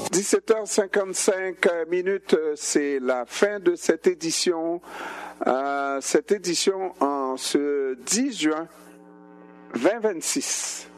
17h55, c'est la fin de cette édition. Cette édition en ce 10 juin 2026.